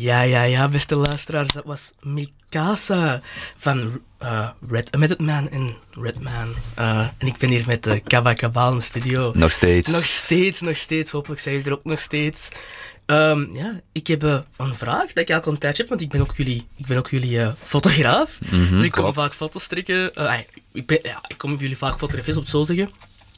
Ja, beste luisteraars, dat was Mikasa van Method Man en Redman. En ik ben hier met Kava Kabal in de studio. Nog steeds. Nog steeds. Hopelijk zijn jullie er ook nog steeds. Ik heb een vraag dat ik al een tijdje heb, want ik ben ook jullie fotograaf. Dus ik kom vaak foto's trekken. Ik kom jullie vaak fotograferen, op het zo zeggen.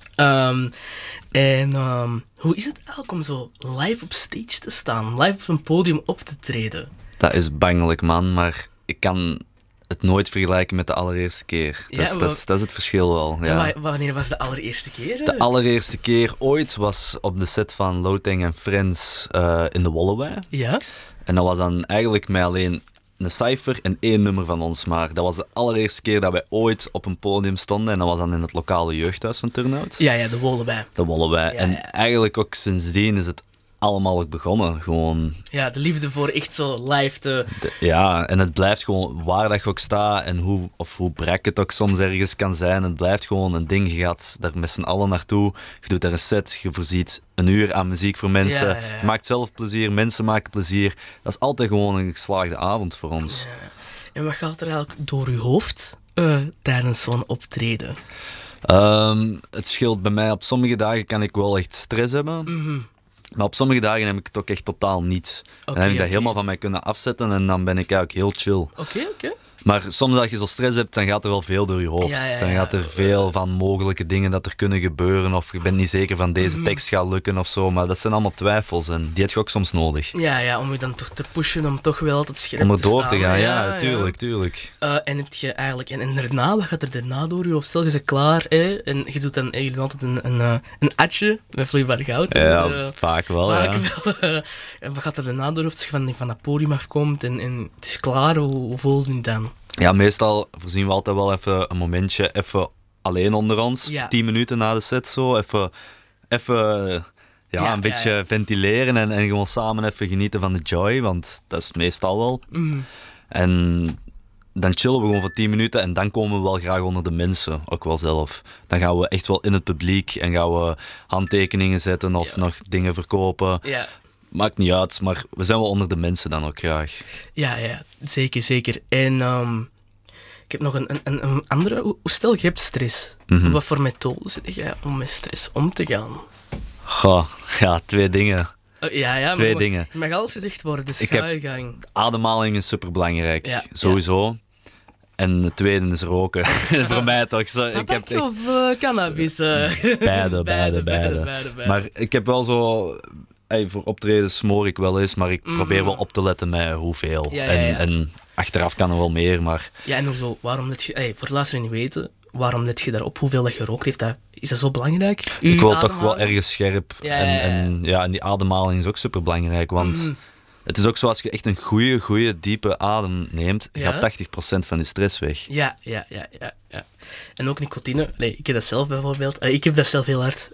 Hoe is het eigenlijk om zo live op stage te staan? Live op een podium op te treden? Dat is bangelijk, man, maar ik kan het nooit vergelijken met de allereerste keer. Dat is het verschil wel. Ja. Wanneer was de allereerste keer? De allereerste keer ooit was op de set van Loteng en Friends in de Wollewij. Ja? En dat was dan eigenlijk met alleen een cijfer en 1 nummer van ons. Maar dat was de allereerste keer dat wij ooit op een podium stonden. En dat was dan in het lokale jeugdhuis van Turnhout. Ja, de Wollewij. De Wollewij. Ja, en eigenlijk ook sindsdien is het allemaal ook begonnen. Gewoon... Ja, de liefde voor echt zo live te... Ja, en het blijft gewoon waar dat je ook staat en hoe brak het ook soms ergens kan zijn. Het blijft gewoon een ding. Je gaat daar met z'n allen naartoe. Je doet daar een set. Je voorziet 1 uur aan muziek voor mensen. Ja. Je maakt zelf plezier. Mensen maken plezier. Dat is altijd gewoon een geslaagde avond voor ons. Ja. En wat gaat er eigenlijk door je hoofd tijdens zo'n optreden? Het scheelt bij mij. Op sommige dagen kan ik wel echt stress hebben. Mm-hmm. Maar op sommige dagen heb ik het ook echt totaal niet. Dan heb ik dat helemaal van mij kunnen afzetten en dan ben ik eigenlijk heel chill. Oké. Maar soms als je zo stress hebt, dan gaat er wel veel door je hoofd. Ja. Dan gaat er veel van mogelijke dingen dat er kunnen gebeuren. Of je bent niet zeker van deze tekst gaat lukken of zo. Maar dat zijn allemaal twijfels en die heb je ook soms nodig. Ja, om je dan toch te pushen om toch wel altijd scherp om er te door staan. te gaan, ja, tuurlijk. En heb je eigenlijk... En daarna, wat gaat er daarna door je? Of stel je ze klaar, hè? En je doet dan... jullie doen altijd een atje met vloeibaar goud. Ja, vaak wel, ja. En wat gaat er daarna door? Of je van dat podium afkomt en het is klaar, hoe voel je je dan? Ja, meestal voorzien we altijd wel even een momentje, even alleen onder ons. Ja. 10 minuten na de set zo, even een beetje ventileren en gewoon samen even genieten van de joy, want dat is het meestal wel. Mm. En dan chillen we gewoon voor 10 minuten en dan komen we wel graag onder de mensen, ook wel zelf. Dan gaan we echt wel in het publiek en gaan we handtekeningen zetten of nog dingen verkopen. Ja. Maakt niet uit, maar we zijn wel onder de mensen dan ook graag. Ja, zeker. En ik heb nog een andere... Hoe stel je hebt stress? Wat voor methode zit jij om met stress om te gaan? Goh, ja, 2 dingen. Twee dingen. Je mag alles gezegd worden, dus ga je gang. Ademhaling is superbelangrijk, Ja, sowieso. En het tweede is roken. Voor mij toch. Tabak of cannabis? Beide. Maar ik heb wel zo... voor optreden smoor ik wel eens, maar ik probeer wel op te letten met hoeveel. Ja. En achteraf kan er wel meer, maar... Ja, en zo, waarom let je... voor de luisteraars niet weten, waarom let je daarop hoeveel dat je rookt? Is dat zo belangrijk? Ik wil toch wel ergens scherp. Ja. En die ademhaling is ook superbelangrijk, want... Het is ook zo, als je echt een goede, diepe adem neemt, gaat 80% van je stress weg. Ja. En ook nicotine. Nee, ik heb dat zelf bijvoorbeeld. Ik heb dat zelf heel hard.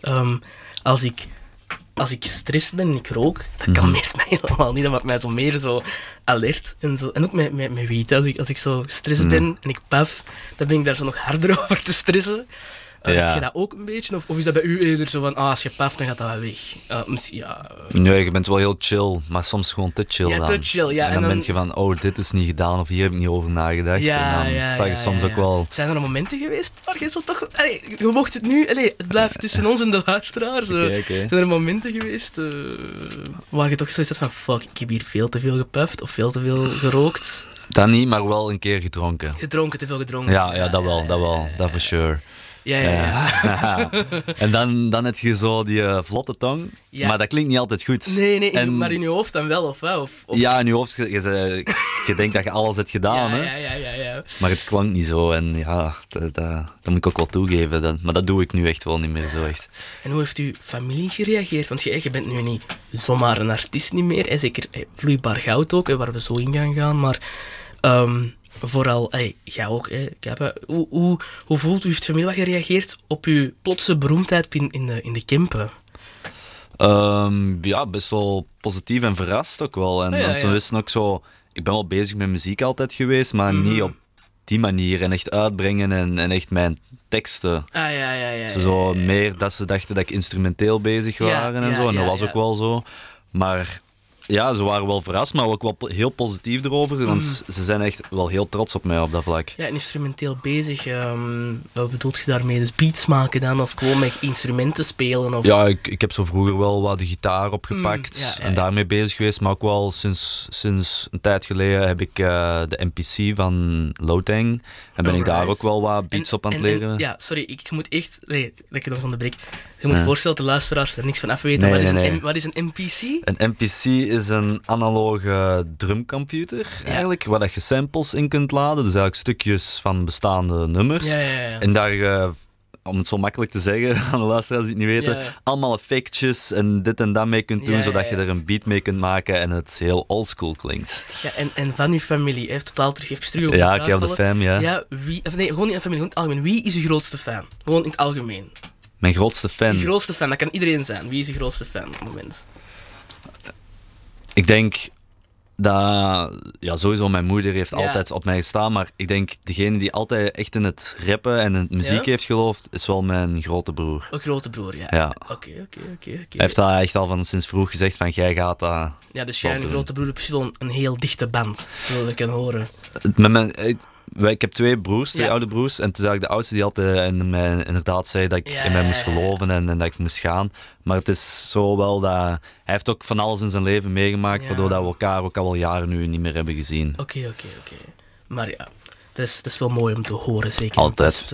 Als ik gestrest ben en ik rook, dat kalmeert mij helemaal niet. Dat maakt mij zo meer zo alert. En ook met wiet. Als ik zo gestrest ben en ik paf, dan ben ik daar zo nog harder over te stressen. Heb je dat ook een beetje? Of is dat bij u eerder zo van, als je paft, dan gaat dat wel weg? Nee, je bent wel heel chill, maar soms gewoon te chill dan. Te chill, ja. En dan ben je van, dit is niet gedaan, of hier heb ik niet over nagedacht. En dan sta je soms ook wel... Zijn er momenten geweest waar je zo toch... je mocht het nu... het blijft tussen ons en de luisteraars. Okay. Zijn er momenten geweest waar je toch zoiets had van, fuck, ik heb hier veel te veel gepuft of veel te veel gerookt? Dat niet, maar wel een keer gedronken. Te veel gedronken. Ja, dat wel. Dat for sure. Ja. En dan heb je zo die vlotte tong, maar dat klinkt niet altijd goed. Nee, maar in je hoofd dan wel, of? Ja, in je hoofd, je denkt dat je alles hebt gedaan, hè? Ja. Maar het klank niet zo en dat moet ik ook wel toegeven. Maar dat doe ik nu echt wel niet meer zo echt. En hoe heeft uw familie gereageerd? Want je bent nu niet zomaar een artiest niet meer, zeker vloeibaar goud ook, waar we zo in gaan, maar... Vooral, jij ook, hoe voelt uw familie wat gereageerd op uw plotse beroemdheid in de Kempen? Best wel positief en verrast ook wel. En ze wisten ook zo... Ik ben wel bezig met muziek altijd geweest, maar niet op die manier. En echt uitbrengen en echt mijn teksten. Zo meer dat ze dachten dat ik instrumenteel bezig waren en zo. En dat was ook wel zo. Maar... Ja, ze waren wel verrast, maar ook wel heel positief erover. Want ze zijn echt wel heel trots op mij op dat vlak. Ja, en instrumenteel bezig. Wat bedoelt je daarmee? Dus beats maken dan? Of gewoon met instrumenten spelen? Of... Ja, ik heb zo vroeger wel wat de gitaar opgepakt ja. en daarmee bezig geweest. Maar ook wel sinds een tijd geleden heb ik de MPC van Loteng. En ben ik daar ook wel wat beats op aan het leren. Ja, sorry, ik moet echt... Nee, dat ik nog eens onderbreek. Je moet voorstellen dat de luisteraars er niks van af weten. Nee. Wat is een MPC? Een MPC is een analoge drumcomputer, eigenlijk, waar dat je samples in kunt laden. Dus eigenlijk stukjes van bestaande nummers. Ja. En daar, om het zo makkelijk te zeggen aan de luisteraars die het niet weten, allemaal effectjes en dit en dat mee kunt doen, zodat je er een beat mee kunt maken en het heel oldschool klinkt. Ja, en van uw familie, heeft totaal terug op Ja, ik heb de fam, ja. Ja, gewoon niet aan familie, gewoon in het algemeen. Wie is uw grootste fan? Gewoon in het algemeen. Mijn grootste fan? Je grootste fan, dat kan iedereen zijn. Wie is je grootste fan op het moment? Ik denk dat... Ja, sowieso mijn moeder heeft altijd op mij gestaan, maar ik denk degene die altijd echt in het rappen en in het muziek heeft geloofd, is wel mijn grote broer. Een grote broer, ja. Oké. Hij heeft dat echt al van sinds vroeg gezegd, van jij gaat dat... Ja, dus jij en je grote broer hebben precies wel een heel dichte band, zoals ik kan horen. Ik heb twee broers, twee oude broers. En het is eigenlijk de oudste die altijd mij inderdaad zei dat ik in mij moest geloven en dat ik moest gaan. Maar het is zo wel dat... Hij heeft ook van alles in zijn leven meegemaakt, waardoor dat we elkaar ook al wel jaren nu niet meer hebben gezien. Oké. Maar ja, dat is wel mooi om te horen, zeker. Altijd.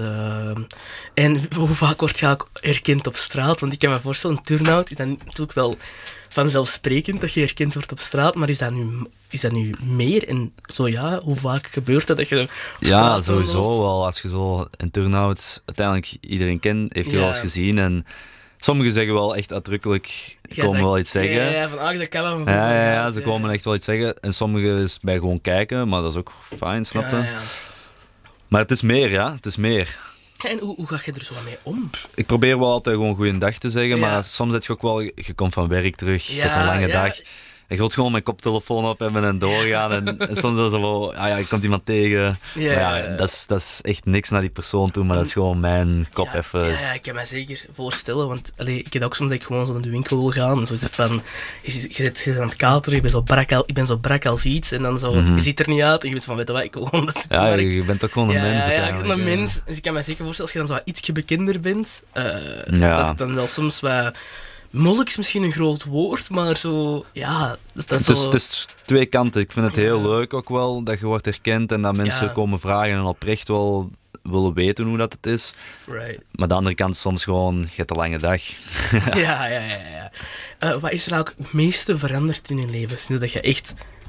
En hoe vaak word je ook herkend op straat? Want ik kan me voorstellen, een turnout is dan natuurlijk wel vanzelfsprekend dat je herkend wordt op straat, maar is dat nu meer? En zo ja, hoe vaak gebeurt dat je op straat sowieso loopt? wel. Als je zo een turnout uiteindelijk iedereen kent, heeft hij wel eens gezien. En sommigen zeggen wel echt uitdrukkelijk, komen wel iets zeggen. Ja, van dat kan wel. Ja, ze komen echt wel iets zeggen. En sommigen is bij gewoon kijken, maar dat is ook fijn, snap je? Ja. Maar het is meer, het is meer. En hoe ga je er zo mee om? Ik probeer wel altijd gewoon goeiedag te zeggen, maar soms heb je ook wel... Je komt van werk terug, je hebt een lange dag. Ik wil gewoon mijn koptelefoon op hebben en doorgaan. En soms is het wel... je komt iemand tegen. Dat is echt niks naar die persoon toe, maar dat is gewoon mijn kop even... Ja, ik kan me zeker voorstellen, want ik heb ook soms dat ik gewoon zo naar de winkel wil gaan en zo is het van... Je zit aan het kateren, ik ben zo brak als iets, en dan zo... Je ziet er niet uit en je bent van, weet je wat, ik wil gewoon de supermarkt. Je bent ook gewoon een mens. Ja, ik ben een mens. Dus ik kan me zeker voorstellen, als je dan zo ietsje bekender bent, dat het dan wel soms wat... Molk is misschien een groot woord, maar zo... Ja, het is twee kanten. Ik vind het heel leuk ook wel, dat je wordt herkend en dat mensen komen vragen en oprecht wel willen weten hoe dat het is. Right. Maar de andere kant is soms gewoon, je hebt een lange dag. Ja. Wat is er ook het meeste veranderd in je leven? Nu dat je echt...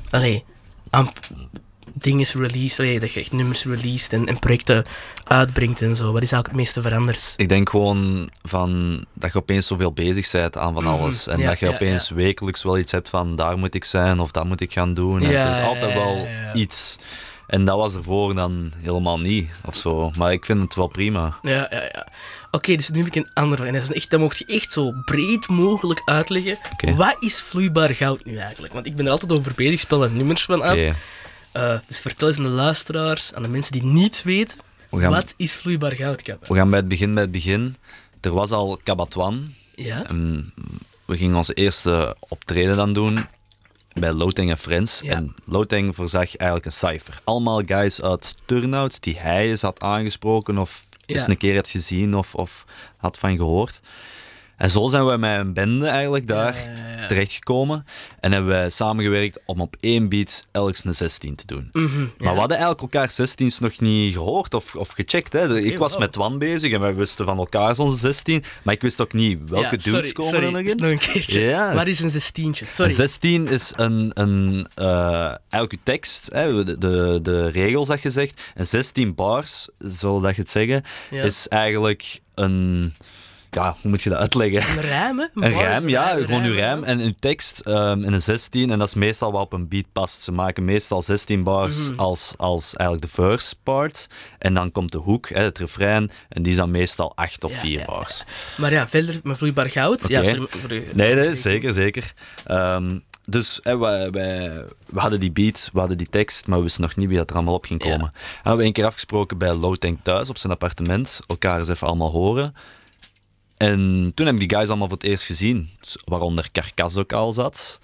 dingen released, dat je echt nummers released en projecten uitbrengt en zo. Wat is eigenlijk het meeste veranderd? Ik denk gewoon van dat je opeens zoveel bezig bent aan van alles. En dat je opeens wekelijks wel iets hebt van daar moet ik zijn of dat moet ik gaan doen. Er is altijd wel iets. En dat was ervoor dan helemaal niet of zo. Maar ik vind het wel prima. Ja. Oké, dus nu heb ik een andere vraag. En dat mocht je echt zo breed mogelijk uitleggen. Okay. Wat is vloeibaar goud nu eigenlijk? Want ik ben er altijd over bezig, spel er nummers van af. Dus vertel eens aan de luisteraars, aan de mensen die niet weten, wat is vloeibaar goud, Kappa? We gaan bij het begin. Er was al Kabatwan. Ja? We gingen onze eerste optreden dan doen bij Loteng en Friends. Ja. En Loteng voorzag eigenlijk een cijfer. Allemaal guys uit turnouts die hij eens had aangesproken of eens een keer had gezien of had van gehoord. En zo zijn we met een bende eigenlijk daar terechtgekomen. En hebben wij samengewerkt om op één beat elk een 16 te doen. Maar we hadden eigenlijk elkaar 16's nog niet gehoord of gecheckt. Hè. Ik was met Twan bezig en wij wisten van elkaar onze 16. Maar ik wist ook niet welke dudes komen er nog in. Nog een keertje. Ja. Wat is een 16'tje? Sorry. Een 16 is eigenlijk je tekst, hè, de regels dat je zegt. En 16 bars, zo dat je het zeggen, is eigenlijk een... Ja, hoe moet je dat uitleggen? Een rijm, hè? Een rijm, gewoon uw rijm. En een tekst in een 16, en dat is meestal wat op een beat past. Ze maken meestal 16 bars als eigenlijk de verse part. En dan komt de hoek, het refrein, en die is dan meestal 8 of 4 bars. Maar verder met vloeibaar goud. Okay. Ja, sorry, nee, zeker. Dus we hadden die beat, we hadden die tekst, maar we wisten nog niet wie dat er allemaal op ging komen. En we hebben een keer afgesproken bij Loteng thuis op zijn appartement. Elkaar eens even allemaal horen. En toen heb ik die guys allemaal voor het eerst gezien, waaronder Karkas ook al zat.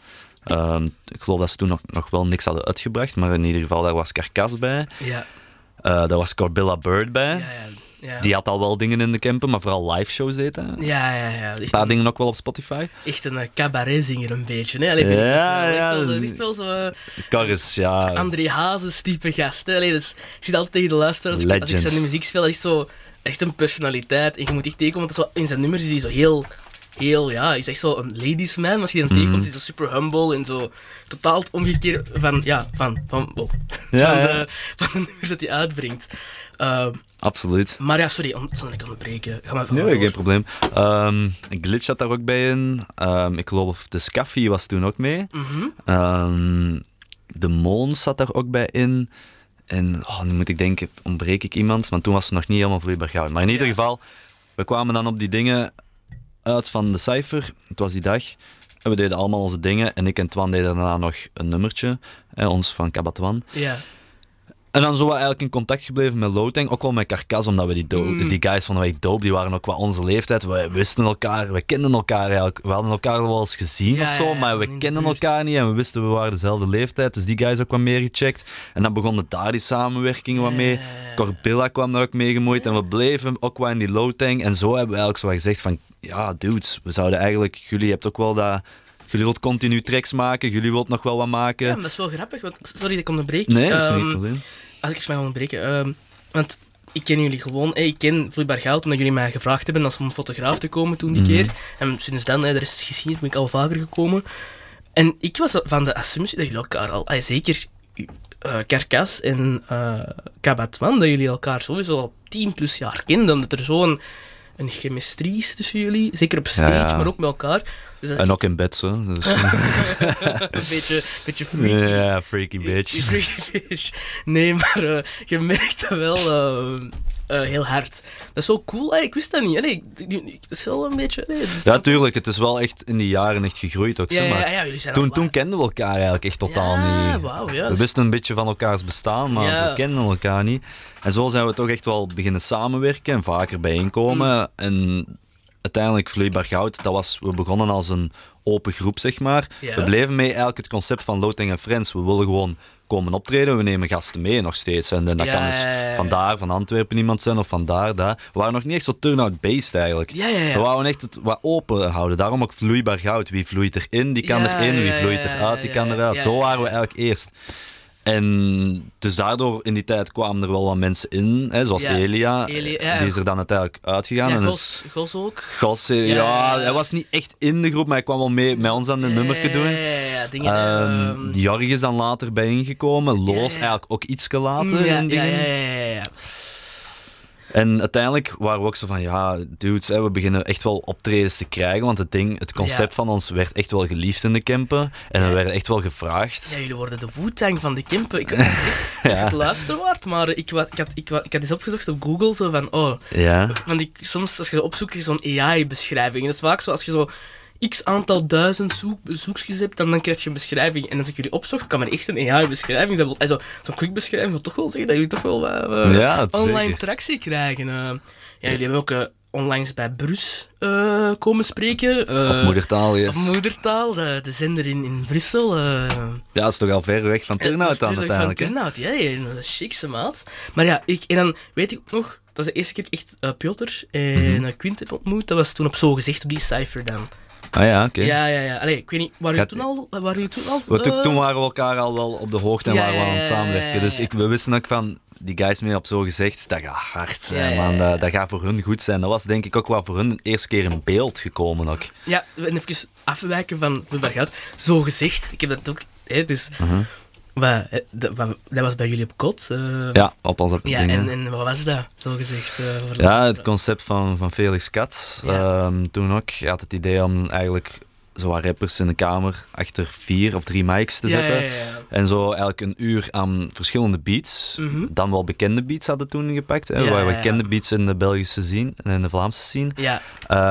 Ik geloof dat ze toen nog wel niks hadden uitgebracht, maar in ieder geval, daar was Carcass bij. Ja. Daar was Corbilla Bird bij. Ja. Die had al wel dingen in de camper, maar vooral live shows deed hij. Ja. Een Echt paar dingen ook wel op Spotify. echt een cabaretzinger een beetje. Hè? Allee, vind ik toch wel. Dat is echt wel zo... Carcass, ja. André Hazes type gast. Hè? Allee, dus, ik zit altijd tegen de luisteraars, als ik Legend. zijn muziek speel, dat is zo echt een personaliteit. En je moet echt tegenkomen, want dat is zo, in zijn nummers is hij zo heel, hij is echt zo een ladies man. Als je die dan tegenkomt, is hij zo super humble en zo totaal het omgekeerde van de nummers dat hij uitbrengt. Absoluut. Maar ja, sorry, zal ik onderbreken? Ga maar Nee, door. geen probleem. Glitch zat daar ook bij in. Ik geloof de Scaffy was toen ook mee. De Moons zat daar ook bij in. En nu moet ik denken, ontbreek ik iemand? Want toen was het nog niet helemaal vloeibaar goud. Maar in ieder geval, we kwamen dan op die dingen uit van de cijfer. Het was die dag. En we deden allemaal onze dingen. En ik en Twan deden daarna nog een nummertje. Ons van Kabatwan. Ja. En dan zo wat eigenlijk in contact gebleven met Loteng, ook wel met Carcass, omdat we die guys vonden wij dope, die waren ook qua onze leeftijd. We wisten elkaar, we kenden elkaar eigenlijk. We hadden elkaar wel eens gezien of zo, maar we kenden elkaar niet en we wisten we waren dezelfde leeftijd. Dus die guys ook wat meer gecheckt. En dan begonnen daar die samenwerkingen wat mee. Corbilla kwam daar ook mee gemoeid en we bleven ook wat in die Loteng. En zo hebben we eigenlijk zo wat gezegd van, ja dudes, we zouden eigenlijk, jullie hebt ook wel dat... Jullie wilt continu tracks maken, jullie wilt nog wel wat maken. Ja, maar dat is wel grappig, want sorry dat ik onderbreek. Nee, dat is niet het probleem. Als ik eens mag onderbreken, want ik ken jullie gewoon, ik ken Vloeibaar Goud omdat jullie mij gevraagd hebben als om een fotograaf te komen toen die keer. En sinds dan, de rest is geschiedenis, ben ik al vaker gekomen. En ik was van de assumptie dat jullie elkaar al, zeker Carcass en Kabatman, dat jullie elkaar sowieso al 10 plus jaar kenden, omdat er zo'n een chemistrie is tussen jullie, zeker op stage, maar ook met elkaar. Dus en ook in bed, zo. Dus. een beetje freaky. Ja, freaky bitch. Freaky bitch. Nee, maar je merkt dat wel heel hard. Dat is wel cool. Ik wist dat niet. Dat is wel een beetje... Ja, tuurlijk. Het is wel echt in die jaren echt gegroeid ook. Ja, jullie zijn toen kenden we elkaar eigenlijk echt totaal niet. Wauw, ja. We wisten een beetje van elkaars bestaan, maar we kenden elkaar niet. En zo zijn we toch echt wel beginnen samenwerken en vaker bijeenkomen. En uiteindelijk Vloeibaar Goud, we begonnen als een open groep, zeg maar. Ja. We bleven mee eigenlijk het concept van Loteng & Friends. We willen gewoon komen optreden, we nemen gasten mee nog steeds. En dat kan dus vandaar, van Antwerpen iemand zijn of vandaar, daar. We waren nog niet echt zo turn-out-based eigenlijk. Ja. We wouden echt het wat open houden. Daarom ook Vloeibaar Goud. Wie vloeit erin, die kan erin. Wie vloeit eruit, die kan eruit. Zo waren we eigenlijk eerst. En dus daardoor in die tijd kwamen er wel wat mensen in, zoals Elia. Die is er dan uiteindelijk uitgegaan. Ja, en Gos ook. Gos, hij was niet echt in de groep, maar hij kwam wel mee met ons aan de nummerke doen. Jorg is dan later bij ingekomen. Loos eigenlijk ook iets later. Ja. En uiteindelijk waren we ook zo van, dudes, we beginnen echt wel optredens te krijgen, want het concept van ons werd echt wel geliefd in de Kempen. En we werden echt wel gevraagd. Ja, jullie worden de Wu-Tang van de Kempen. Ik had het luisterwaard, maar ik had eens opgezocht op Google, zo van, want soms als je opzoekt, is zo'n AI-beschrijving. En dat is vaak zo, als je zo x aantal duizend zoekjes hebt, dan krijg je een beschrijving. En als ik jullie opzocht, kwam er echt een AI-beschrijving. Zo'n quick beschrijving wil toch wel zeggen dat jullie toch wel online tractie krijgen. Jullie hebben ook onlangs bij Brus komen spreken. Op moedertaal, yes. Op moedertaal, de zender in Brussel. Dat is toch al ver weg van Turnhout dan uiteindelijk. Van Turnhout, dat is chicste maat. Maar ja, en dan weet ik ook nog, dat is de eerste keer echt Piotr en Quint heb ontmoet. Dat was toen op Zo Gezegd, op die cijfer dan. Ah ja, oké. Ja. Allee, ik weet niet, waren jullie toen al? Toen waren we elkaar al wel op de hoogte en waren we aan het samenwerken. Dus we wisten ook van, die guys mee op Zo Gezegd, dat gaat hard zijn, man. Dat gaat voor hun goed zijn. Dat was denk ik ook wel voor hun de eerste keer in beeld gekomen ook. Ja, en even afwijken van Vloeibaar Goud. Zo Gezegd, ik heb dat ook, dus... Dat was bij jullie op kot? Ja, op ons op dingen. En wat was dat, zo gezegd? Het concept van Felix Katz. Toen ook. Hij had het idee om eigenlijk zo wat rappers in de kamer achter 4 of 3 mics te zetten. Ja. En zo eigenlijk een uur aan verschillende beats. Dan wel bekende beats hadden toen gepakt. Waar we bekende beats in de Belgische scene en in de Vlaamse scene. Ja.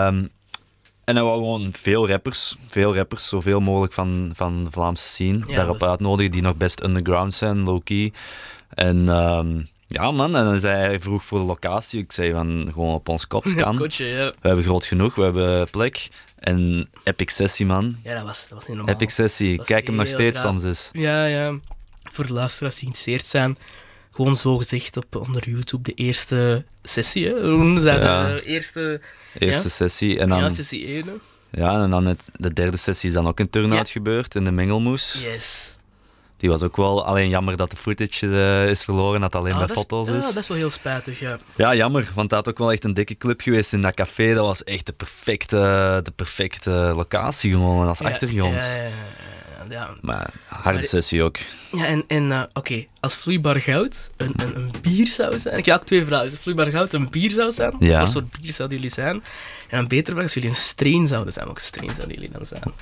En dan wou gewoon veel rappers, zoveel mogelijk van de Vlaamse scene, daarop uitnodigen, die nog best underground zijn, low-key. En Ja, man. En dan zei hij vroeg voor de locatie. Ik zei van, gewoon op ons kot kan. Kotje, ja. We hebben groot genoeg, we hebben plek. En Epic Sessie, man. Ja, dat was niet normaal. Epic Sessie, was kijk hem nog heel steeds gaaf. soms eens. Ja. Voor de luisteraars die geïnteresseerd zijn, gewoon zo gezegd onder YouTube de eerste sessie, hè? Hoe noemen ze dat? Ja. De eerste Eerste sessie. En dan, ja, sessie 1. Hè? ja, en dan de derde sessie is dan ook in Turnhout gebeurd, in de Mengelmoes. Yes. Die was ook wel, alleen jammer dat de footage is verloren, dat het alleen bij foto's is. Ja, dat is wel heel spijtig, ja. Ja, jammer, want dat had ook wel echt een dikke club geweest in dat café. Dat was echt de perfecte locatie gewoon, als achtergrond. Ja. Maar harde sessie ook. Ja, en oké, als vloeibaar goud een bier zou zijn... Ik heb ook 2 vragen. Als vloeibaar goud een bier zou zijn, Ja. wat soort bier zouden jullie zijn? En een betere vraag, als jullie een strain zouden zijn, welke strain zouden jullie dan zijn?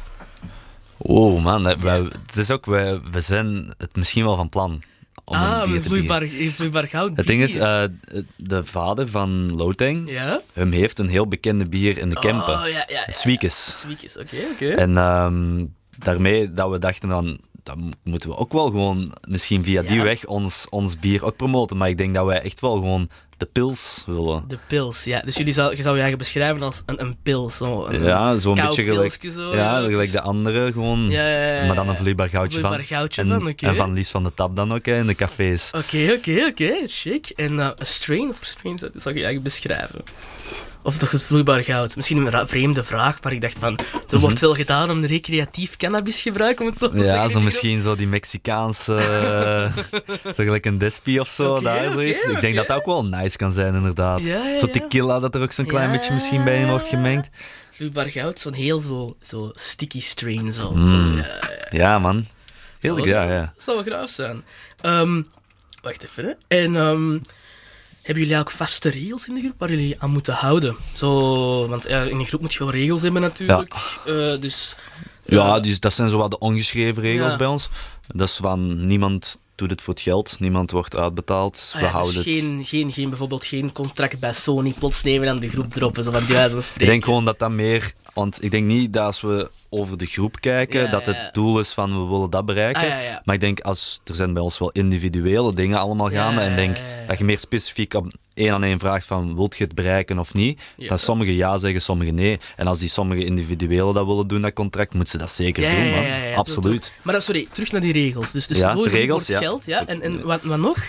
Oh man, het is ook, we zijn het misschien wel van plan om een bier een te beginnen. vloeibaar goud Het ding is, bier. de vader van Loteng, Ja? hem heeft een heel bekende bier in de Kempen. Oh, ja. Sweekes. Sweekes, oké. En daarmee dat we dachten van, dan moeten we ook wel gewoon misschien via die weg ons bier ook promoten. Maar ik denk dat wij echt wel gewoon de pils willen. De pils, ja. Dus je zou je eigenlijk beschrijven als een pils. Zo'n Zo'n koud beetje gelijk, pilsje zo, gelijk de andere, gewoon, Ja. maar dan een vloeibaar goudje van. Goudje En, van, oké. en van Lies van de Tap dan ook, hè, in de cafés. Oké, chic. En een strain, of strain zou je eigenlijk beschrijven? Of toch het vloeibaar goud? Misschien een vreemde vraag, maar ik dacht van... Er wordt wel gedaan om recreatief cannabisgebruik, om het zo te zeggen. Ja, zo misschien zo die Mexicaanse, zo gelijk een Despi of zo, Oké, daar zoiets. Ik denk dat dat ook wel nice kan zijn, inderdaad. Ja. Zo tequila, dat er ook zo'n klein beetje misschien bij in wordt gemengd. Vloeibaar goud, zo'n heel zo sticky strain. Zo. Ja, man. Heel Zou ja. Dat zou wel graaf zijn. Wacht even, hè. En hebben jullie ook vaste regels in de groep waar jullie aan moeten houden? Zo, want in een groep moet je wel regels hebben natuurlijk. Dus... Ja, dat zijn zo wat de ongeschreven regels Ja. bij ons. Dat is van niemand doet het voor het geld, niemand wordt uitbetaald. We houden dus het. geen, bijvoorbeeld geen contract bij Sony plots nemen en de groep droppen, zo van die wijze van spreken. Ik denk gewoon dat meer, want ik denk niet dat als we over de groep kijken, dat het doel is van we willen dat bereiken. Ja. Maar ik denk, er zijn bij ons wel individuele dingen allemaal gaande. En ik denk dat je meer specifiek op 1-aan-1 vraagt van wilt je het bereiken of niet, dan sommigen ja zeggen, sommigen nee. En als die sommige individuelen dat willen doen, dat contract, moeten ze dat zeker doen, man. Absoluut. Maar sorry, terug naar die regels. Dus Ja, sowieso de regels, voor het geld, ja. En wat nog?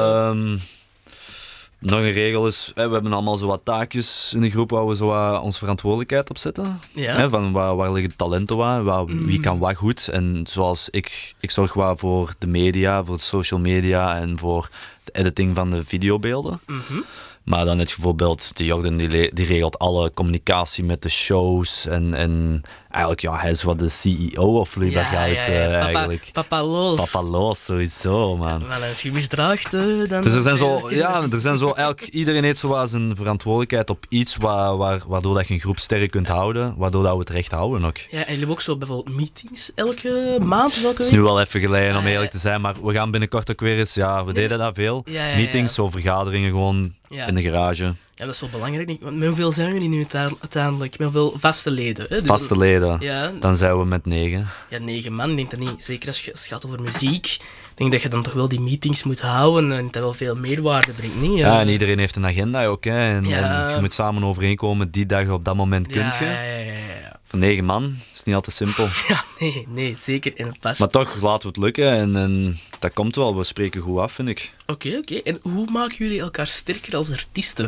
Nog een regel is, we hebben allemaal zo wat taakjes in de groep waar we zo wat onze verantwoordelijkheid op zetten. Ja. Hè, van waar liggen de talenten wie kan wat goed. En zoals ik zorg wat voor de media, voor de social media en voor de editing van de videobeelden. Maar dan heb je bijvoorbeeld, de Jordan die regelt alle communicatie met de shows en eigenlijk, ja, hij is wat de CEO of Vloeibaar Goud eigenlijk. Papa Loos, sowieso, man. Maar als je misdraagt, dan... Dus er zijn zo eigenlijk, iedereen heeft zo wat zijn verantwoordelijkheid op iets waardoor dat je een groep sterk kunt houden, waardoor dat we het recht houden ook. Ja, en jullie hebben ook zo bijvoorbeeld meetings elke maand of elke Het is week? nu wel even geleden om eerlijk te zijn, maar we gaan binnenkort ook weer eens, we deden dat veel. Meetings, zo vergaderingen gewoon in de garage. Ja, dat is wel belangrijk. Denk ik. Want met hoeveel zijn jullie nu uiteindelijk? Met hoeveel vaste leden? Hè? Dus Vaste leden, ja, dan zijn we met 9. Ja, 9 man. Ik denk dat niet. Zeker als het gaat over muziek. Ik denk dat je dan toch wel die meetings moet houden en dat wel veel meerwaarde brengt, niet? Ja, en iedereen heeft een agenda ook, hè. En je moet samen overeenkomen, die dag op dat moment kun je. Ja. Voor 9 man, is niet altijd simpel. Ja, nee, zeker. En vast. Maar toch, laten we het lukken en dat komt wel. We spreken goed af, vind ik. Oké. En hoe maken jullie elkaar sterker als artiesten?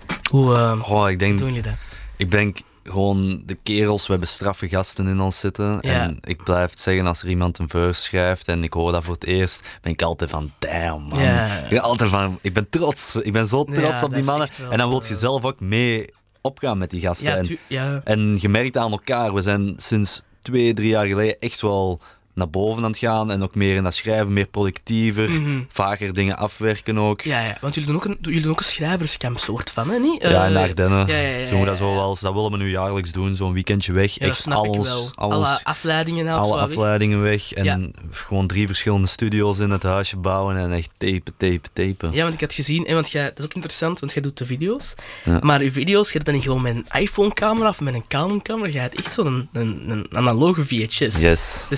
Hoe Ik denk, doen jullie dat? ik denk gewoon de kerels, we hebben straffe gasten in ons zitten. Ja. En ik blijf het zeggen, als er iemand een verse schrijft en ik hoor dat voor het eerst, ben ik altijd van, damn, man. Ja. Ik ben trots. Ik ben zo trots Ja, op die dat is mannen. echt wel En dan wil zo. je zelf ook mee opgaan met die gasten. Ja, En je merkt aan elkaar, we zijn sinds 2-3 jaar geleden echt wel naar boven aan het gaan en ook meer in dat schrijven, meer productiever, vaker dingen afwerken ook. Ja, want jullie doen ook een schrijverskamp soort van, hè, niet? Ja, in de Ardennen doen we dat zo ja. wel eens. Dat willen we nu jaarlijks doen, zo'n weekendje weg. Ja, dat echt snap ik wel. Alle afleidingen alle weg. afleidingen weg. En gewoon 3 verschillende studio's in het huisje bouwen en echt tapen. Ja, want ik had gezien, want dat is ook interessant, want jij doet de video's. Ja. Maar je video's, je hebt dan niet gewoon met een iPhone-camera of met een Canon-camera, je hebt echt zo'n een analoge VHS. Yes. Dus wil je daar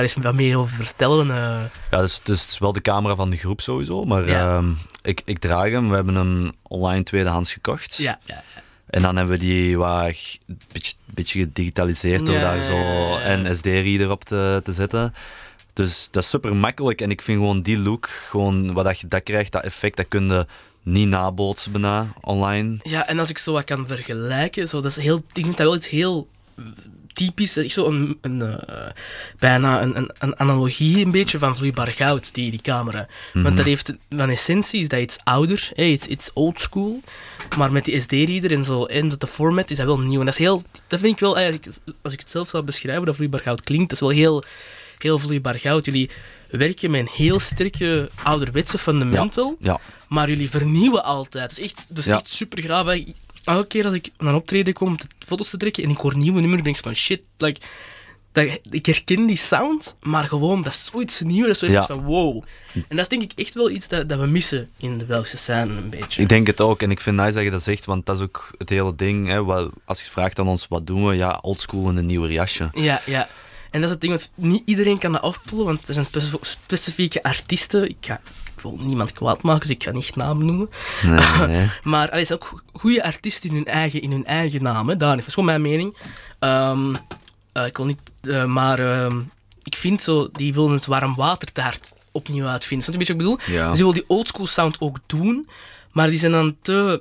eens wat meer over vertellen? Ja, dus het is wel de camera van de groep sowieso, maar Ja. ik draag hem. We hebben hem online tweedehands gekocht. Ja. En dan hebben we die beetje gedigitaliseerd door Ja, daar zo ja. een SD-reader op te zetten. Dus dat is super makkelijk en ik vind gewoon die look, gewoon wat dat krijgt, dat effect, dat kun je niet nabootsen bijna online. Ja, en als ik zo wat kan vergelijken, zo, dat is heel, ik vind dat wel iets heel typisch. Dat is zo bijna een analogie een beetje van vloeibaar goud, die camera. Want dat heeft, van essentie is dat iets ouder, iets old school. Maar met die SD-reader en zo, en de format is dat wel nieuw. En dat vind ik wel, als ik het zelf zou beschrijven, dat vloeibaar goud klinkt, dat is wel heel vloeibaar goud. Jullie werken met een heel sterke ouderwetse fundamental, Ja. maar jullie vernieuwen altijd. Dat is Ja. echt super graaf. Elke keer als ik naar een optreden kom om foto's te trekken en ik hoor nieuwe nummers, denk ik van shit, ik herken die sound, maar gewoon, dat is zoiets nieuws, dat is zoiets van wow. En dat is denk ik echt wel iets dat we missen in de Belgische scène een beetje. Ik denk het ook en ik vind het nice dat je dat zegt, want dat is ook het hele ding. Hè, als je vraagt aan ons, wat doen we? Ja, oldschool in een nieuwe jasje. Ja. En dat is het ding, want niet iedereen kan dat afpullen, want er zijn specifieke artiesten. Ik wil niemand kwaad maken, dus ik ga niet namen noemen. Nee. Maar er zijn ook goede artiesten in hun eigen naam. Hè. Dat is gewoon mijn mening. Ik wil niet... ik vind zo... Die willen het warm water te hard opnieuw uitvinden. Snap je een beetje wat ik bedoel? Ja. Dus die willen die oldschool sound ook doen, maar die zijn dan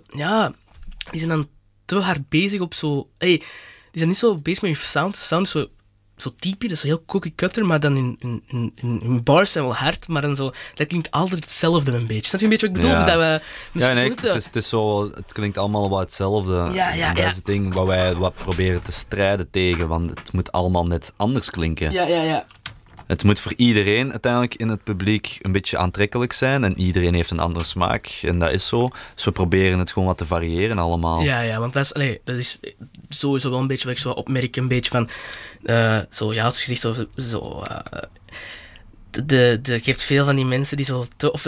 te hard bezig op zo... die zijn niet zo bezig met je sound. De sound is zo typisch, dat is zo heel cookie cutter, maar dan in bars zijn wel hard, maar dan zo... Dat klinkt altijd hetzelfde een beetje. Snap je een beetje wat ik bedoel? Ja. Dus dat we misschien Ja, nee, moeten- het is zo, het klinkt allemaal wat hetzelfde. Ja. En dat is het ding wat wij proberen te strijden tegen, want het moet allemaal net anders klinken. Ja. Het moet voor iedereen uiteindelijk in het publiek een beetje aantrekkelijk zijn en iedereen heeft een andere smaak en dat is zo. Dus we proberen het gewoon wat te variëren allemaal. Ja, want dat is sowieso wel een beetje wat ik zo opmerk, een beetje van, als je zegt je hebt veel van die mensen die zo,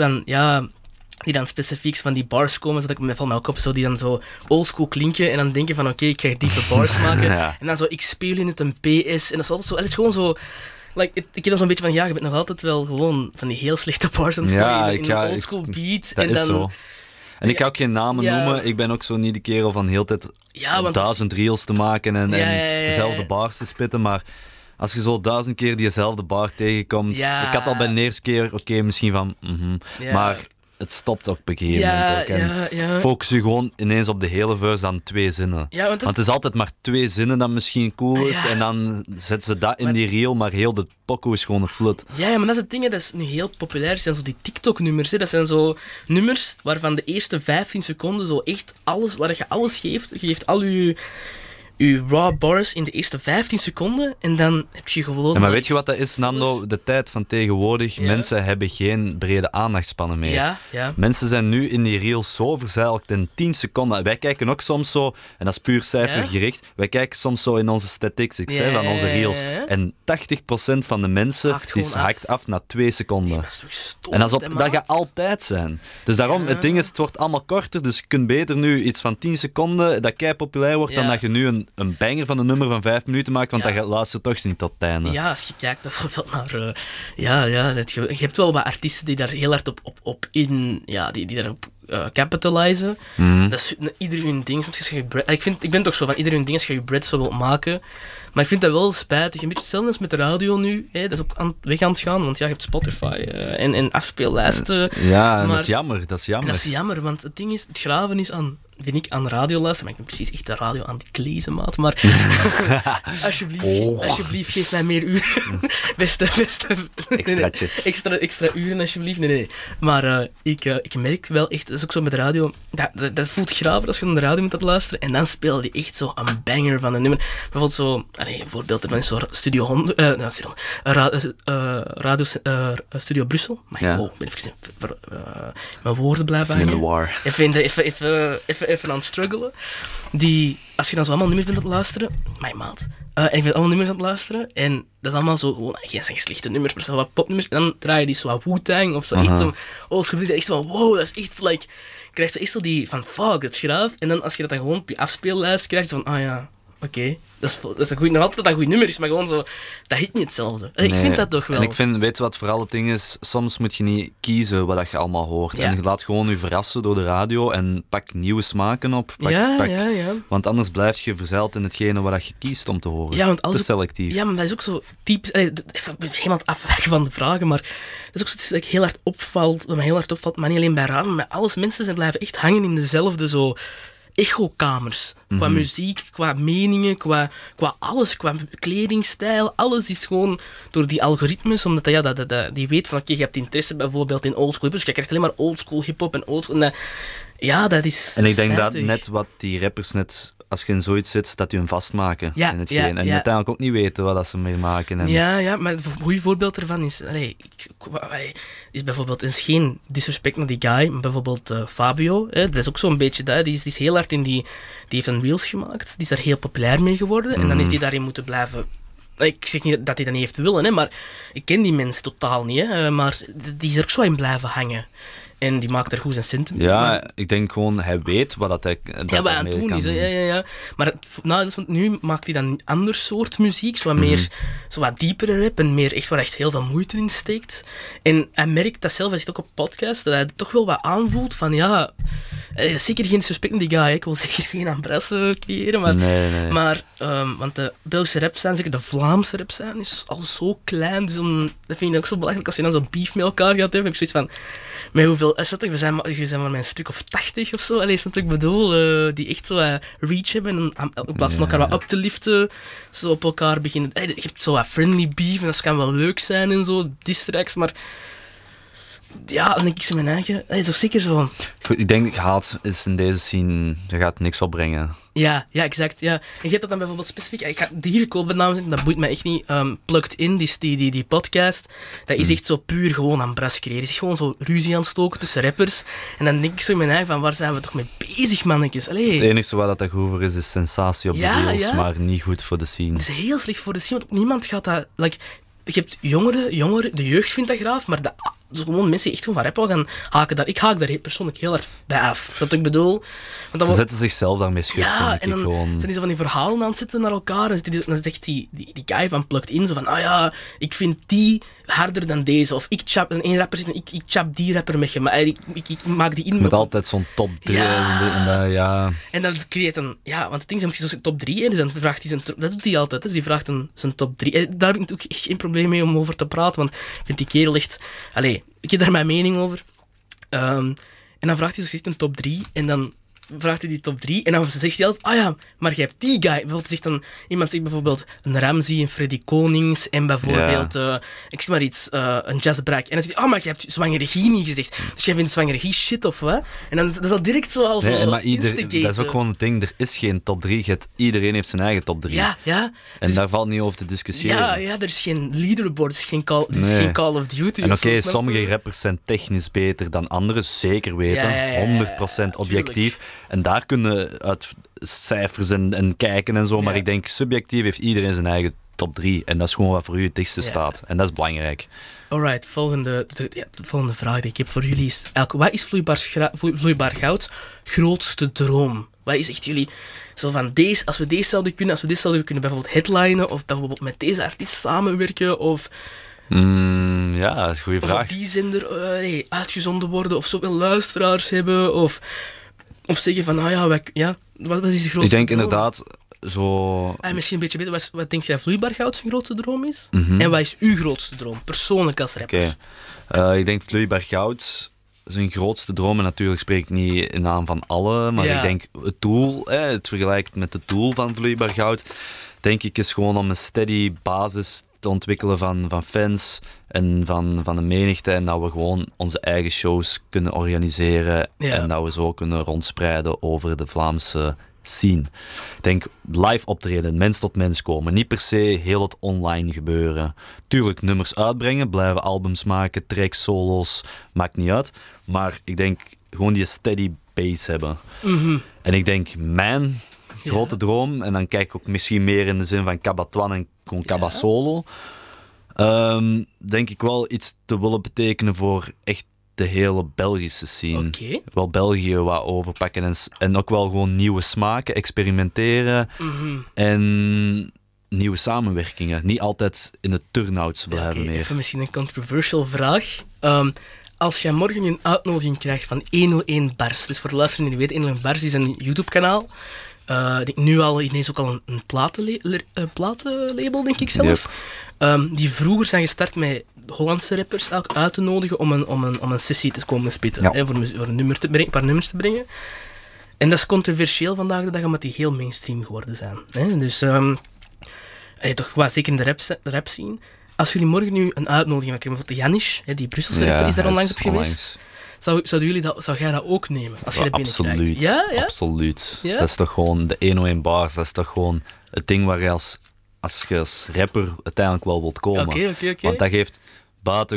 die dan specifiek van die bars komen, zodat ik me van mij ook op, zo, die dan zo oldschool klinken en dan denken van oké, ik ga diepe bars maken. Ja. En dan zo, ik speel in het een PS en dat is altijd zo, het is gewoon zo... ik heb dan zo'n beetje van, je bent nog altijd wel gewoon van die heel slechte bars aan het spelen in een oldschool beat. Dat en is dan, zo. En ik ga ook geen namen Ja. noemen. Ik ben ook zo niet de kerel van heel tijd want 1000 reels te maken en Ja. dezelfde bars te spitten. Maar als je zo 1000 keer diezelfde bar tegenkomt... Ja. Ik had al bij de eerste keer, oké, misschien van... Ja. Maar het stopt ook op een gegeven moment ook. En ja. focus je gewoon ineens op de hele verse dan 2 zinnen. Ja, want Want het is altijd maar 2 zinnen dat misschien cool is. Ja. En dan zetten ze dat in die reel, maar heel de pokoe is gewoon een flut. Ja, maar dat is het ding, hè, dat is nu heel populair. Dat zijn zo die TikTok-nummers. Hè. Dat zijn zo nummers waarvan de eerste 15 seconden zo echt alles, waar je alles geeft. Je geeft al je raw bars in de eerste 15 seconden en dan heb je gewoon... Ja, maar weet je wat dat is, Nando? De tijd van tegenwoordig, Ja. mensen hebben geen brede aandachtspannen meer. Ja. Mensen zijn nu in die reels zo verzeild in 10 seconden. Wij kijken ook soms zo, en dat is puur cijfergericht, wij kijken soms zo in onze statistics Ja. van onze reels. En 80% van de mensen Hakt gewoon die af. hakt af na 2 seconden. Dat is toch stom, En dat hè, gaat maat? altijd zijn. Dus daarom, het ding is, het wordt allemaal korter, dus je kunt beter nu iets van 10 seconden, dat kei populair wordt, dan Ja. dat je nu een banger van een nummer van 5 minuten maakt, want Ja. dat luistert toch niet tot het einde. Ja, als je kijkt bijvoorbeeld naar... je hebt wel wat artiesten die daar heel hard op in... Ja, die daarop capitalizen. Dat is ieder hun ding. Soms als je ik ben toch zo van ieder hun ding als je je bread zo wilt maken. Maar ik vind dat wel spijtig. Een beetje hetzelfde als met de radio nu. Dat is ook weg aan het gaan, want je hebt Spotify en afspeellijsten. Ja, en Maar- dat is jammer. Dat is En jammer. dat is jammer, want het ding is, het graven is vind ik aan radio luisteren, maar ik ben precies echt de radio aan het lezen, maat. Maar alsjeblieft, geef mij meer uren. beste. Extraatje. Extra uren, alsjeblieft. Nee. Maar ik merk wel echt, dat is ook zo met de radio, dat voelt graver als je naar de radio moet luisteren. En dan speelde die echt zo een banger van een nummer. Bijvoorbeeld zo, een voorbeeld ervan is zo Studio 100, Radio Studio Brussel. Maar Ja. ben even mijn woorden blijven In the hangen. war. Even aan het struggelen. Als je dan zo allemaal nummers bent aan het luisteren, mijn maat. En je bent allemaal nummers aan het luisteren. En dat is allemaal zo gewoon, geen slechte nummers, maar zo wat popnummers. En dan draai je die zo wat Wu-Tang of zo. Echt zo, echt zo, wow, dat is echt like. Je krijgt zo echt zo die van, fuck, dat is graaf. En dan als je dat dan gewoon op je afspeellijst krijgt, van, ah ja, oké. Dat is een goed, nog altijd dat dat een goed nummer is, maar gewoon zo, dat hit niet hetzelfde. Ik vind dat toch wel. En ik vind, weet je wat vooral het ding is? Soms moet je niet kiezen wat je allemaal hoort. Ja. En je laat gewoon je verrassen door de radio en pak nieuwe smaken op. Ja. Want anders blijf je verzeild in hetgene wat je kiest om te horen. Ja, want als te selectief. Ja, maar dat is ook zo typisch. Even helemaal afwijken van de vragen, maar dat is ook zoiets dat heel hard opvalt, wat me heel hard opvalt, maar niet alleen bij radio, maar met alles. Mensen zijn blijven echt hangen in dezelfde zo echokamers. Qua muziek, qua meningen, qua alles, qua kledingstijl. Alles is gewoon door die algoritmes, omdat die weet van oké, je hebt interesse bijvoorbeeld in oldschool hiphop, dus je krijgt alleen maar oldschool hiphop en oldschool. Ja, dat is. En ik denk dat spijtig. net wat die rappers net, als je in zoiets zit, dat die hun vastmaken Ja, in hetgeen. ja, En ja. uiteindelijk ook niet weten wat dat ze mee maken. En Ja, maar een goed voorbeeld ervan is... is bijvoorbeeld... is geen disrespect naar die guy, maar bijvoorbeeld Fabio. Dat is ook zo'n beetje dat. Die is heel hard in die... Die heeft een reels gemaakt. Die is daar heel populair mee geworden. En dan is die daarin moeten blijven... Ik zeg niet dat hij dat niet heeft willen, hè, maar ik ken die mens totaal niet. Hè, maar die is er ook zo in blijven hangen. En die maakt er goed zijn centen mee. Ja, ik denk gewoon, hij weet wat hij Wat aan het doen is. Ja. Maar nu maakt hij dan een ander soort muziek. Zo wat meer, zo wat diepere rap en meer echt waar echt heel veel moeite in steekt. En hij merkt dat zelf, hij zit ook op podcast, dat hij toch wel wat aanvoelt van ja... Zeker geen disrespect naar die guy, hè. Ik wil zeker geen ambresse creëren, maar... Nee. Maar, want de Belgische rap zijn, zeker de Vlaamse rap zijn, is al zo klein. Dus dat vind ik ook zo belangrijk. Als je dan zo'n beef met elkaar gaat hebben, heb ik zoiets van... Met hoeveel... We zijn maar met een stuk of 80 of zo. Allee, is dat wat ik bedoel? Die echt zo reach hebben. En in plaats van elkaar wat op te liften, zo op elkaar beginnen... Je hebt zo wat friendly beef en dat kan wel leuk zijn en zo. Distracts, maar... Ja, dan denk ik zo mijn eigen... Dat is toch zeker zo... Goed, ik denk, haat is in deze scene, dat gaat niks opbrengen. Ja, exact. Ja. En je hebt dat dan bijvoorbeeld specifiek... Ik ga hier koopnaam zetten, dat boeit mij echt niet. Plugged in, die podcast, dat is echt zo puur gewoon aan bras creëren. Het is gewoon zo ruzie aan het stoken tussen rappers. En dan denk ik zo in mijn eigen van, waar zijn we toch mee bezig, mannetjes? Allee. Het enige wat dat goed voor is sensatie op de reels, maar niet goed voor de scene. Het is heel slecht voor de scene, want niemand gaat dat... je hebt jongeren, de jeugd vindt dat graaf, maar dus gewoon mensen die echt gewoon van rap gaan haken daar. Ik haak daar persoonlijk heel hard bij af. Dat wat ik bedoel? Want Ze zetten zichzelf daarmee schut, vind ik dan gewoon. zijn die zo van die verhalen aan het zitten naar elkaar. En dan zegt die guy van plukt in, zo van, ik vind die harder dan deze. Of ik chap, en één rapper zit en ik chap die rapper met je. Maar ik maak die in. Met altijd zo'n top 3. Ja. En dan creëert een... Ja, want het ding is, dan zo'n top 3, dus dan vraagt hij dat doet hij altijd, dus die vraagt zijn top 3. Daar heb ik natuurlijk echt geen probleem mee om over te praten, want ik vind die kerel echt... Ik heb daar mijn mening over. En dan vraagt hij zo'n een top 3, en dan vraagt hij die top 3, en dan zegt hij altijd, maar je hebt die guy. Bijvoorbeeld zegt dan, iemand zegt bijvoorbeeld een Ramsey, een Freddy Konings, en bijvoorbeeld, ik zeg maar iets, een Jazz Brack. En dan zegt hij, maar je hebt Zwangere Guy niet gezegd. Dus jij vindt Zwangere Guy shit, of wat? En dan dat is dat direct zo al zo maar dat is ook gewoon het ding, er is geen top 3. Iedereen heeft zijn eigen top 3. Ja. En dus, daar valt niet over te discussiëren. Ja, er is geen leaderboard, er is geen Call of Duty. En oké, sommige rappers zijn technisch beter dan anderen, zeker weten. 100% objectief. En daar kunnen uit cijfers en kijken en zo, maar ik denk subjectief heeft iedereen zijn eigen top 3. En dat is gewoon wat voor u het dichtste staat. En dat is belangrijk. Alright, de volgende vraag die ik heb voor jullie is... Wat is Vloeibaar Goud grootste droom? Wat is echt jullie... Zo van deze, als we deze zouden kunnen bijvoorbeeld headlinen, of bijvoorbeeld met deze artiest samenwerken, of... Ja, goede vraag. Of op die zender uitgezonden worden, of zoveel luisteraars hebben, of zeggen van, wat is de grootste Ik denk droom? inderdaad zo... Misschien een beetje beter, wat denk jij Vloeibaar Goud zijn grootste droom is? En wat is uw grootste droom, persoonlijk als rapper? Ik denk Vloeibaar Goud zijn grootste droom, en natuurlijk spreek ik niet in naam van allen, maar ik denk het doel, het vergelijkt met het doel van Vloeibaar Goud, denk ik is gewoon om een steady basis te ontwikkelen van fans en van de menigte, en dat we gewoon onze eigen shows kunnen organiseren en dat we zo kunnen rondspreiden over de Vlaamse scene. Ik denk live optreden, mens tot mens komen, niet per se heel het online gebeuren. Tuurlijk nummers uitbrengen, blijven albums maken, tracks, solo's, maakt niet uit, maar ik denk gewoon die steady base hebben. En ik denk mijn grote droom, en dan kijk ik ook misschien meer in de zin van Cabatouan en gewoon Cabasolo, denk ik wel iets te willen betekenen voor echt de hele Belgische scene. Oké. Wel België wat overpakken en ook wel gewoon nieuwe smaken, experimenteren en nieuwe samenwerkingen. Niet altijd in de turnouts blijven meer. Even misschien een controversial vraag. Als jij morgen een uitnodiging krijgt van 101 Bars, dus voor de luisteraars die weten, 101 Bars is een YouTube-kanaal. Ik denk nu al ineens ook al een platenlabel, denk ik zelf. Yep. Die vroeger zijn gestart met Hollandse rappers uit te nodigen om een sessie te komen spitten. Ja. Hè, voor een paar nummers te brengen. En dat is controversieel vandaag de dag, omdat die heel mainstream geworden zijn. Hè? Dus toch wel zeker in de rap scene. Als jullie morgen nu een uitnodiging krijgen, bijvoorbeeld Janisch, die Brusselse rapper, is daar onlangs op geweest. Zou jij dat ook nemen, als je dat binnenkrijgt? Absoluut. Ja? Absoluut. Ja? Dat is toch gewoon de 101 Bars, dat is toch gewoon het ding waar je als rapper uiteindelijk wel wilt komen. Oké. Want dat geeft buiten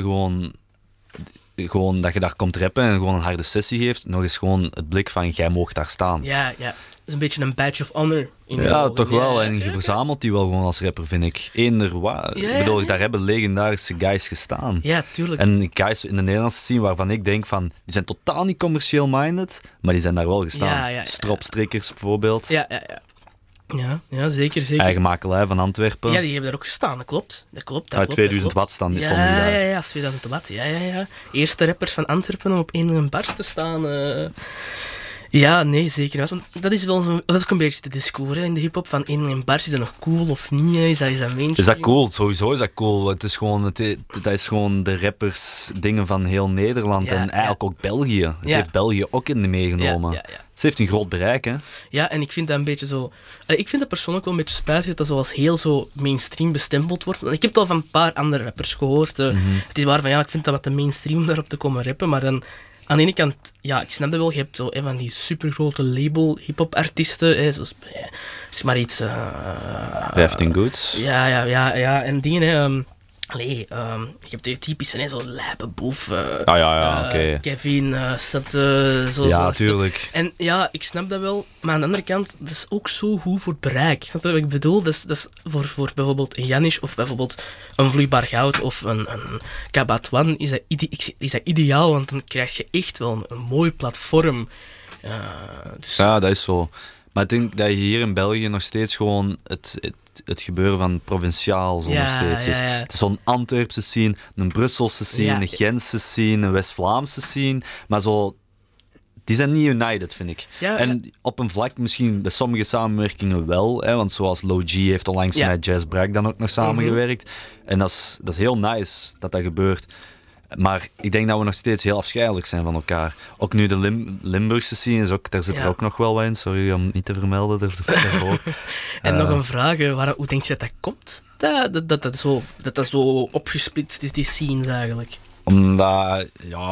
gewoon dat je daar komt rappen en gewoon een harde sessie geeft, nog eens gewoon het blik van, jij mag daar staan. Ja. Dat is een beetje een badge of honor. Ja, toch wel. En je verzamelt die wel gewoon als rapper, vind ik. Eender wat. Ja. Ik bedoel, daar hebben legendarische guys gestaan. Ja, tuurlijk. En guys in de Nederlandse scene waarvan ik denk van, die zijn totaal niet commercieel minded, maar die zijn daar wel gestaan. Ja. Stropstrikkers bijvoorbeeld. Ja, zeker. Eigen makelij van Antwerpen. Ja, die hebben daar ook gestaan, dat klopt. Uit 2000 watt stonden die daar. Ja, 2000 watt. Ja. Eerste rappers van Antwerpen om op 101 Bars te staan. Ja, nee, zeker. Want dat is wel dat is ook een beetje de discours hè, in de hip-hop van 101 Bars. Is dat nog cool of niet? Is dat mainstream? Is dat cool? Sowieso is dat cool. Het is gewoon, dat is gewoon de rappers dingen van heel Nederland en eigenlijk ook België. Het heeft België ook in meegenomen. Ja. Ze heeft een groot bereik, hè? Ja, en ik vind dat een beetje zo... Ik vind dat persoonlijk wel een beetje spijtig dat dat zoals heel zo mainstream bestempeld wordt. Want ik heb het al van een paar andere rappers gehoord. Het is waar van, ik vind dat wat te mainstream om daarop te komen rappen, maar dan... Aan de ene kant, ik snap dat wel, je hebt zo van die supergrote label hip-hop-artiesten, zoals, is maar iets... 15 Goods. Ja, en dingen, je hebt de typische, zo Lijpenboef, oké. Kevin, zo... Ja, tuurlijk. En ja, ik snap dat wel, maar aan de andere kant, dat is ook zo goed voor bereik. Snap je wat ik bedoel? Dat is voor bijvoorbeeld een Janisch of bijvoorbeeld een Vloeibaar Goud of een Kabatwan, is dat ideaal, want dan krijg je echt wel een mooi platform. Dus... Ja, dat is zo. Maar ik denk dat je hier in België nog steeds gewoon het gebeuren van provinciaal zo nog steeds is. Het is zo'n Antwerpse scene, een Brusselse scene, een Gentse scene, een West-Vlaamse scene. Maar zo, die zijn niet united, vind ik. Op een vlak misschien bij sommige samenwerkingen wel. Hè, want zoals Low G heeft onlangs met Jazz Brack dan ook nog samengewerkt. En dat is heel nice dat gebeurt. Maar ik denk dat we nog steeds heel afscheidelijk zijn van elkaar. Ook nu de Limburgse scene is ook, daar zit er ook nog wel wat in. Sorry om het niet te vermelden daarvoor. En nog een vraag, hoe denk je dat komt? Dat zo opgesplitst is, die scenes eigenlijk? Omdat,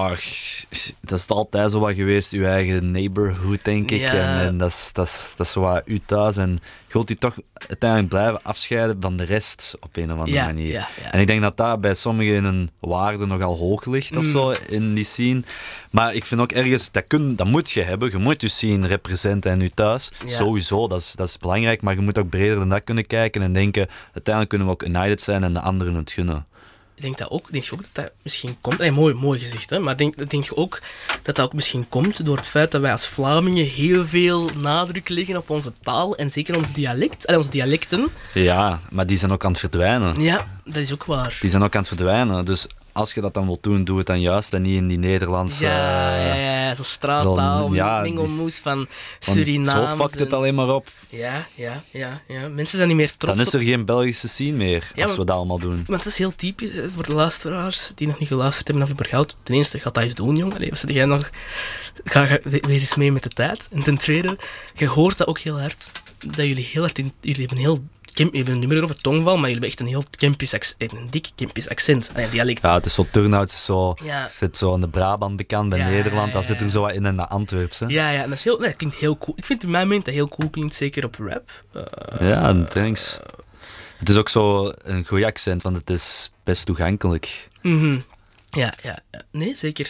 dat is altijd zo wat geweest, uw eigen neighborhood, denk ik. En dat is zo wat uw thuis. En je wilt die toch uiteindelijk blijven afscheiden van de rest op een of andere manier. Ja. En ik denk dat bij sommigen een waarde nogal hoog ligt of zo in die scene. Maar ik vind ook ergens, dat moet je hebben. Je moet je scene representen en je thuis. Ja. Sowieso, dat is belangrijk. Maar je moet ook breder dan dat kunnen kijken en denken, uiteindelijk kunnen we ook united zijn en de anderen het gunnen. Denk je ook dat misschien komt? Mooi gezegd, hè? Maar denk je ook dat ook misschien komt door het feit dat wij als Vlamingen heel veel nadruk leggen op onze taal en zeker ons dialect, onze dialecten? Ja, maar die zijn ook aan het verdwijnen. Ja, dat is ook waar. Die zijn ook aan het verdwijnen, dus als je dat dan wilt doen, doe het dan juist en niet in die Nederlandse... Ja, zo'n straattaal, mengelmoes van Suriname. Zo pakt het alleen maar op. Ja. Mensen zijn niet meer trots. Dan is er geen Belgische scene meer, als we dat allemaal doen. Maar het is heel typisch voor de luisteraars die nog niet geluisterd hebben naar Vloeibaar Goud. Ten eerste, ga dat eens doen, jongen. Wat zit jij nog? Wees eens mee met de tijd. En ten tweede, je hoort dat ook heel hard. Dat jullie heel hard jullie hebben heel... Je hebt het niet meer over tongval, maar jullie hebben echt een heel een dik Kempisch accent, dialect. Ja, het is zo turnouts, zit zo in de Brabant bekend, bij Nederland, dan zit er zo wat in de Antwerpse. Ja, dat klinkt heel cool. Ik vind in mijn mening dat heel cool klinkt, zeker op rap. Thanks. Het is ook zo een goed accent, want het is best toegankelijk. Mm-hmm. Ja. Nee, zeker.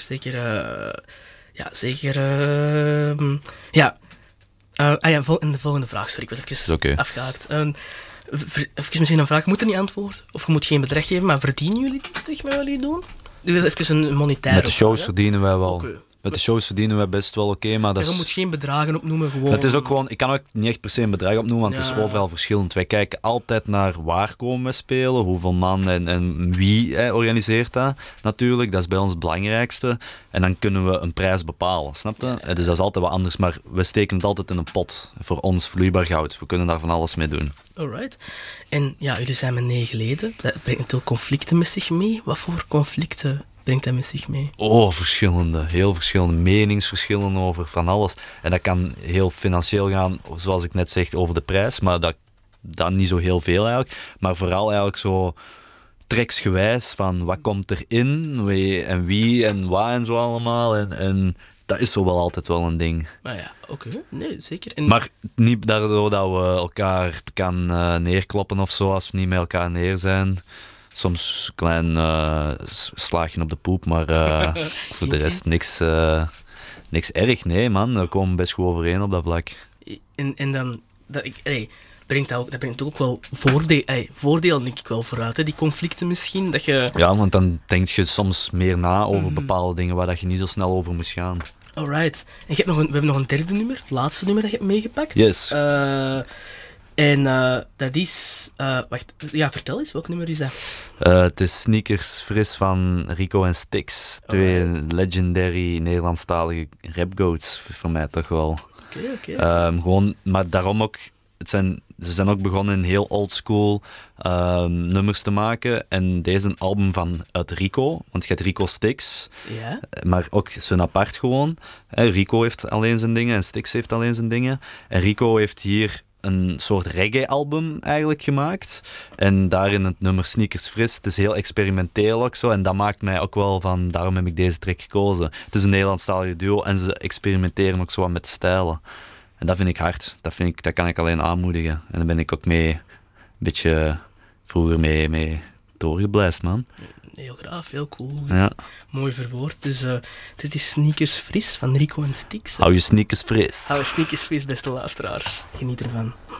En de volgende vraag, sorry, ik was even afgehaakt. Even misschien een vraag, je moet er niet antwoorden, of je moet geen bedrag geven, maar verdienen jullie terug met wat jullie doen? Doe even een monetaire Met de shows vraag, hè? verdienen wij wel. Oké. Met de shows verdienen wij best wel oké, maar dat Je is... moet geen bedragen opnoemen, gewoon... Het is ook gewoon, ik kan ook niet echt per se een bedrag opnoemen, want het is Ja. overal verschillend. Wij kijken altijd naar waar komen we spelen, hoeveel man en wie organiseert dat natuurlijk. Dat is bij ons het belangrijkste. En dan kunnen we een prijs bepalen, snap je? Dus dat is altijd wat anders, maar we steken het altijd in een pot. Voor ons vloeibaar goud. We kunnen daar van alles mee doen. Alright. En ja, jullie zijn met 9 leden. Dat brengt ook conflicten met zich mee. Wat voor conflicten brengt dat met zich mee? Oh, verschillende. Heel verschillende meningsverschillen over van alles. En dat kan heel financieel gaan, zoals ik net zeg, over de prijs. Maar dat niet zo heel veel eigenlijk. Maar vooral eigenlijk zo treksgewijs van wat komt erin, wie en wat en zo allemaal. En dat is zo wel altijd wel een ding. Maar ja, oké. Nee, zeker. En Maar niet daardoor dat we elkaar kan neerkloppen of zo, als we niet met elkaar neer zijn. Soms een klein slaagje op de poep, maar voor de rest niks erg. Nee, man, we komen best goed overeen op dat vlak. En dan... Dat brengt ook wel voordeel, denk ik wel, vooruit. Hè? Die conflicten misschien, dat je... Ja, want dan denk je soms meer na over bepaalde dingen waar dat je niet zo snel over moest gaan. Alright. En we hebben nog een derde nummer, het laatste nummer dat je hebt meegepakt. Yes. Dat is... wacht, ja, vertel eens, welk nummer is dat? Het is Sneakers Fris van Rico en Stix. Twee legendary Nederlandstalige rapgoats, voor mij toch wel. Oké. Gewoon, maar daarom ook... Ze zijn ook begonnen in heel oldschool nummers te maken. En deze album uit Rico, want je hebt Rico Stix, Ja? maar ook zijn apart gewoon. Rico heeft alleen zijn dingen en Stix heeft alleen zijn dingen. En Rico heeft hier een soort reggae-album eigenlijk gemaakt. En daarin het nummer Sneakers Fris. Het is heel experimenteel ook zo. En dat maakt mij ook wel van... Daarom heb ik deze track gekozen. Het is een Nederlandstalige duo en ze experimenteren ook zo wat met de stijlen. En dat vind ik hard. Dat kan ik alleen aanmoedigen. En daar ben ik ook een beetje vroeger mee doorgeblijst, man. Heel graaf, heel cool. Ja. Mooi verwoord. Dus dit is Sneakers Fris van Rico en Stix. Hou je sneakers fris. Hou je sneakers fris, beste luisteraars. Geniet ervan.